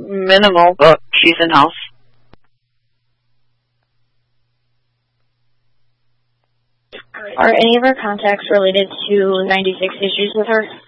Minimal, but she's in-house. Are any of her contacts related to 96 issues with her?